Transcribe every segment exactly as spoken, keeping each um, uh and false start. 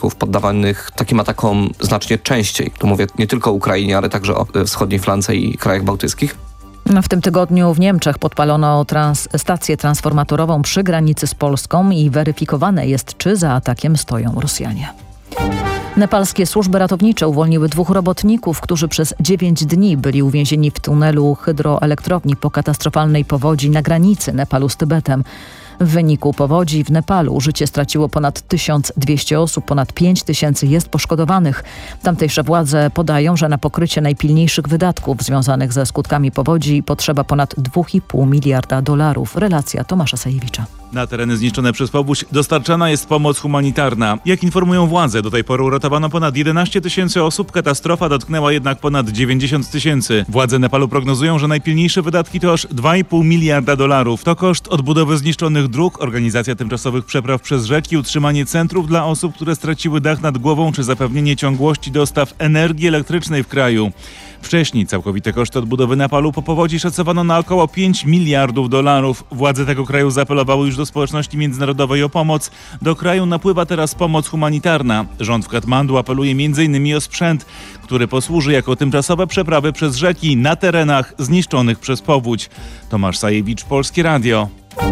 statków poddawanych takim atakom znacznie częściej. Tu mówię nie tylko o Ukrainie, ale także o wschodniej flance i krajach bałtyckich. W tym tygodniu w Niemczech podpalono trans- stację transformatorową przy granicy z Polską i weryfikowane jest, czy za atakiem stoją Rosjanie. Nepalskie służby ratownicze uwolniły dwóch robotników, którzy przez dziewięć dni byli uwięzieni w tunelu hydroelektrowni po katastrofalnej powodzi na granicy Nepalu z Tybetem. W wyniku powodzi w Nepalu życie straciło ponad tysiąc dwieście osób, ponad pięć tysięcy jest poszkodowanych. Tamtejsze władze podają, że na pokrycie najpilniejszych wydatków związanych ze skutkami powodzi potrzeba ponad dwa i pół miliarda dolarów. Relacja Tomasza Sajewicza. Na tereny zniszczone przez powódź dostarczana jest pomoc humanitarna. Jak informują władze, do tej pory uratowano ponad jedenaście tysięcy osób, katastrofa dotknęła jednak ponad dziewięćdziesiąt tysięcy. Władze Nepalu prognozują, że najpilniejsze wydatki to aż dwa i pół miliarda dolarów. To koszt odbudowy zniszczonych dróg, organizacja tymczasowych przepraw przez rzeki, utrzymanie centrów dla osób, które straciły dach nad głową, czy zapewnienie ciągłości dostaw energii elektrycznej w kraju. Wcześniej całkowite koszty odbudowy Nepalu po powodzi szacowano na około pięć miliardów dolarów. Władze tego kraju zaapelowały już do społeczności międzynarodowej o pomoc. Do kraju napływa teraz pomoc humanitarna. Rząd w Katmandu apeluje między innymi o sprzęt, który posłuży jako tymczasowe przeprawy przez rzeki na terenach zniszczonych przez powódź. Tomasz Sajewicz, Polskie Radio.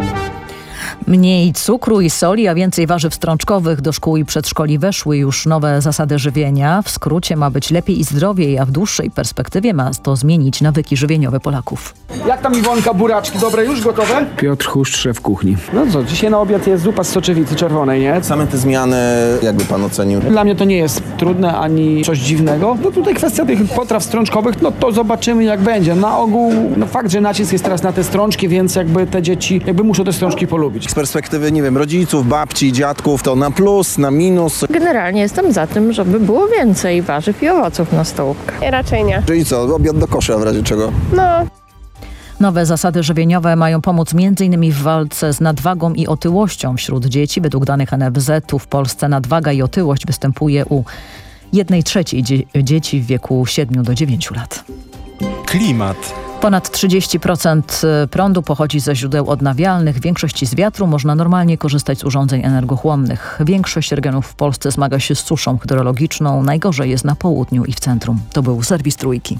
Mniej cukru i soli, a więcej warzyw strączkowych. Do szkół i przedszkoli weszły już nowe zasady żywienia. W skrócie ma być lepiej i zdrowiej, a w dłuższej perspektywie ma to zmienić nawyki żywieniowe Polaków. Jak tam Iwonka, buraczki dobre już gotowe? Piotr Huszcz, szef kuchni. No co, dzisiaj na obiad jest zupa z soczewicy czerwonej, nie? Same te zmiany, jakby pan ocenił? Dla mnie to nie jest trudne ani coś dziwnego. No tutaj kwestia tych potraw strączkowych, no to zobaczymy jak będzie. Na ogół, no fakt, że nacisk jest teraz na te strączki, więc jakby te dzieci, jakby muszą te strączki polubić. Z perspektywy, nie wiem, rodziców, babci, dziadków, to na plus, na minus? Generalnie jestem za tym, żeby było więcej warzyw i owoców na stołówkach. Raczej nie. Czyli co, obiad do kosza w razie czego? No. Nowe zasady żywieniowe mają pomóc między innymi w walce z nadwagą i otyłością wśród dzieci. Według danych N F Z-u w Polsce nadwaga i otyłość występuje u jednej trzeciej dzie- dzieci w wieku siedmiu do dziewięciu lat. Klimat. Ponad trzydzieści procent prądu pochodzi ze źródeł odnawialnych. W większości z wiatru można normalnie korzystać z urządzeń energochłonnych. Większość regionów w Polsce zmaga się z suszą hydrologiczną. Najgorzej jest na południu i w centrum. To był serwis Trójki.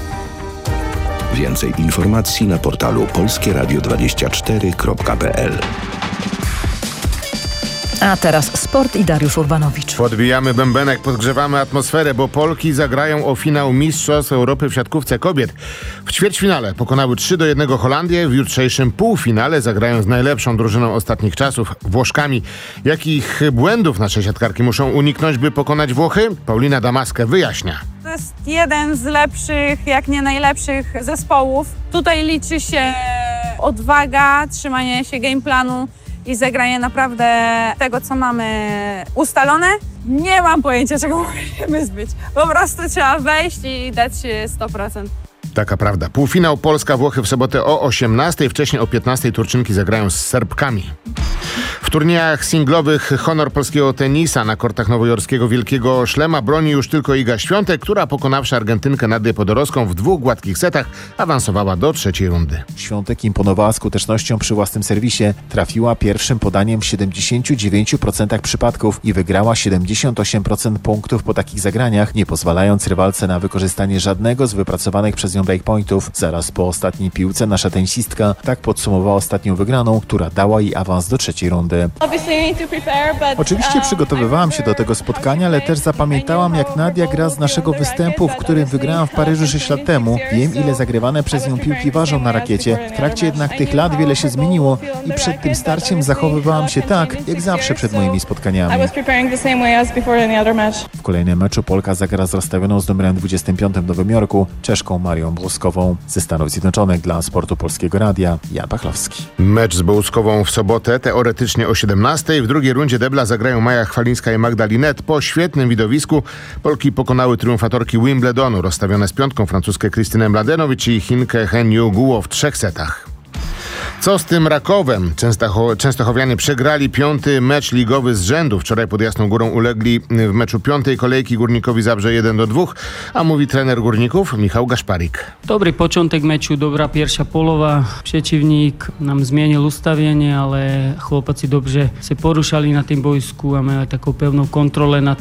Więcej informacji na portalu polskie radio dwadzieścia cztery kropka p l. A teraz sport i Dariusz Urbanowicz. Podbijamy bębenek, podgrzewamy atmosferę, bo Polki zagrają o finał Mistrzostw Europy w siatkówce kobiet. W ćwierćfinale pokonały trzy do jednego Holandię, w jutrzejszym półfinale zagrają z najlepszą drużyną ostatnich czasów, Włoszkami. Jakich błędów nasze siatkarki muszą uniknąć, by pokonać Włochy? Paulina Damaskę wyjaśnia. To jest jeden z lepszych, jak nie najlepszych zespołów. Tutaj liczy się odwaga, trzymanie się gameplanu i zagranie naprawdę tego, co mamy ustalone. Nie mam pojęcia, czego musimy zbyć. Po prostu trzeba wejść i dać sto procent. Taka prawda. Półfinał Polska-Włochy w sobotę o osiemnastej, wcześniej o piętnastej Turczynki zagrają z Serbkami. W turniejach singlowych honor polskiego tenisa na kortach nowojorskiego Wielkiego Szlema broni już tylko Iga Świątek, która pokonawszy Argentynkę Nadię Podorowską w dwóch gładkich setach awansowała do trzeciej rundy. Świątek imponowała skutecznością przy własnym serwisie. Trafiła pierwszym podaniem w siedemdziesięciu dziewięciu procentach przypadków i wygrała siedemdziesiąt osiem procent punktów po takich zagraniach, nie pozwalając rywalce na wykorzystanie żadnego z wypracowanych przez nią breakpointów. Zaraz po ostatniej piłce nasza tenisistka tak podsumowała ostatnią wygraną, która dała jej awans do trzeciej rundy. Oczywiście przygotowywałam się do tego spotkania, ale też zapamiętałam, jak Nadia gra z naszego występu, w którym wygrałam w Paryżu sześć lat temu. Wiem, ile zagrywane przez nią piłki ważą na rakiecie. W trakcie jednak tych lat wiele się zmieniło i przed tym starciem zachowywałam się tak, jak zawsze przed moimi spotkaniami. W kolejnym meczu Polka zagra z rozstawioną z numerem dwudziestym piątym w Nowym Jorku Czeszką Marią Błoskową. Ze Stanów Zjednoczonych dla Sportu Polskiego Radia Jan Pachlowski. Mecz z Bołuskową w sobotę, teoretycznie o siedemnastej. W drugiej rundzie debla zagrają Maja Chwalińska i Magda Linette. Po świetnym widowisku Polki pokonały triumfatorki Wimbledonu, rozstawione z piątką francuskę Krystynę Mladenowicz i Chinkę Hen Yu-Guo w trzech setach. Co z tym Rakowem? Częstochow- Częstochowianie przegrali piąty mecz ligowy z rzędu. Wczoraj pod Jasną Górą ulegli w meczu piątej kolejki Górnikowi Zabrze jeden do dwóch, a mówi trener Górników Michał Gaszparik. Dobry początek meczu, dobra pierwsza polowa. Przeciwnik nam zmienił ustawienie, ale chłopacy dobrze się poruszali na tym boisku a mieli taką pewną kontrolę nad